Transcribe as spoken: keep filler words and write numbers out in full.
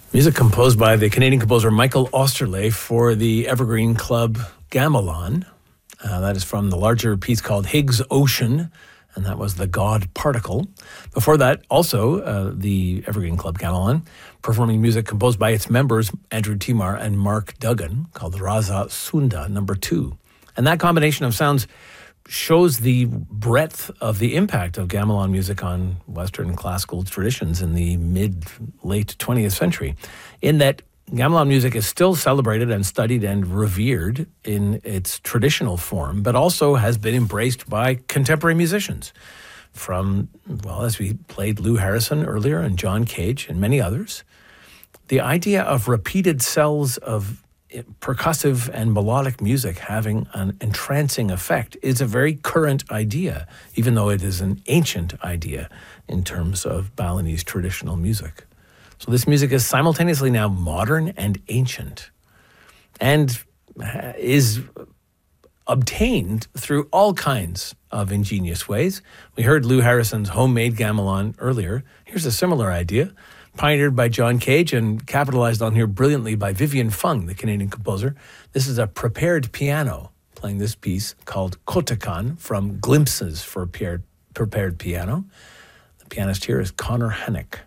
Music composed by the Canadian composer Michael Osterle for the Evergreen Club Gamelan. Uh, that is from the larger piece called Higgs Ocean, and that was The God Particle. Before that, also uh, the Evergreen Club Gamelan, performing music composed by its members, Andrew Timar and Mark Duggan, called Rasa Sunda number two. And that combination of sounds shows the breadth of the impact of gamelan music on Western classical traditions in the mid-late twentieth century, in that gamelan music is still celebrated and studied and revered in its traditional form, but also has been embraced by contemporary musicians. From, well, as we played Lou Harrison earlier and John Cage and many others, the idea of repeated cells of percussive and melodic music having an entrancing effect is a very current idea, even though it is an ancient idea in terms of Balinese traditional music. So this music is simultaneously now modern and ancient, and is obtained through all kinds of ingenious ways. We heard Lou Harrison's homemade gamelan earlier. Here's a similar idea, pioneered by John Cage and capitalized on here brilliantly by Vivian Fung, the Canadian composer. This is a prepared piano playing this piece called Kotakan from Glimpses for Prepared Piano. The pianist here is Connor Hennick.